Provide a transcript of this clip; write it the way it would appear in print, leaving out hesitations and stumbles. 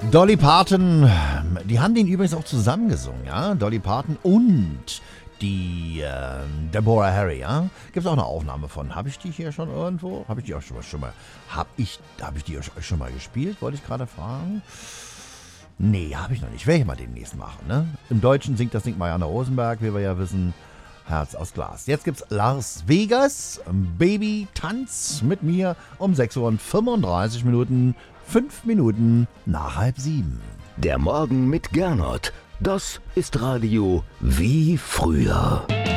Dolly Parton, die haben den übrigens auch zusammengesungen, ja? Dolly Parton und die Deborah Harry, ja? Gibt es auch eine Aufnahme von. Habe ich die hier schon irgendwo? Habe ich die auch schon mal? Habe ich die schon mal gespielt? Wollte ich gerade fragen. Nee, habe ich noch nicht. Werde ich mal demnächst machen, ne? Im Deutschen singt Marianne Rosenberg, wie wir ja wissen. Herz aus Glas. Jetzt gibt's Las Vegas, Baby Tanz mit mir um 6:35 Minuten, 5 Minuten nach 6:30. Der Morgen mit Gernot, das ist Radio wie früher.